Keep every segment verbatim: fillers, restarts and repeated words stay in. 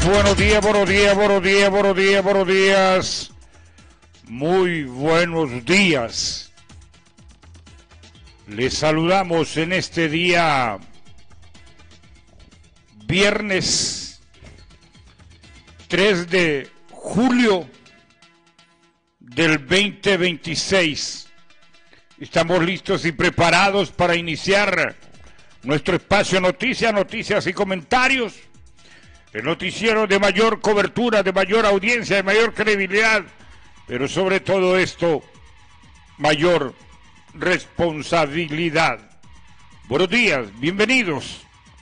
buenos días, buenos días, buenos días, buenos días, buenos días. Muy buenos días. Les saludamos en este día viernes tres de julio del veinte veintiséis. Estamos listos y preparados para iniciar nuestro espacio noticias, noticias y comentarios. El noticiero de mayor cobertura, de mayor audiencia, de mayor credibilidad, pero sobre todo esto, mayor responsabilidad. Buenos días, bienvenidos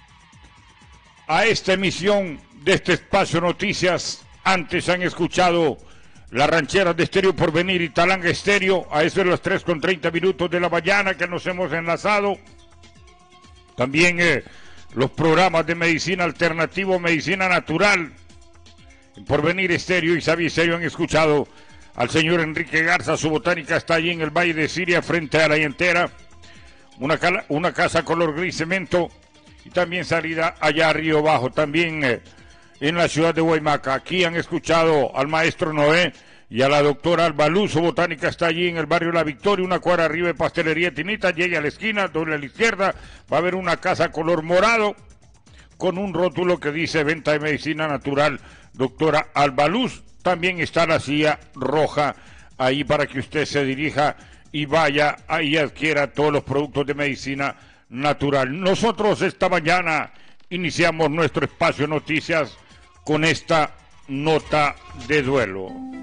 a esta emisión de este espacio noticias. Antes han escuchado las rancheras de Estéreo Porvenir y Talanga Estéreo, a eso de las tres con treinta minutos de la mañana que nos hemos enlazado. También eh, los programas de medicina alternativa, medicina natural, en Porvenir Estéreo y Sabi Estéreo han escuchado al señor Enrique Garza. Su botánica está allí en el Valle de Siria, frente a la Llantera, una, una casa color gris cemento, y también salida allá a Río Bajo, también eh, en la ciudad de Guaymaca. Aquí han escuchado al maestro Noé y a la doctora Albaluz. Su botánica está allí en el barrio La Victoria, una cuadra arriba de Pastelería Tinita. Llegue a la esquina, doble a la izquierda, va a haber una casa color morado con un rótulo que dice venta de medicina natural, doctora Albaluz. También está la silla roja ahí para que usted se dirija y vaya ahí y adquiera todos los productos de medicina natural. Nosotros esta mañana iniciamos nuestro espacio noticias con esta nota de duelo.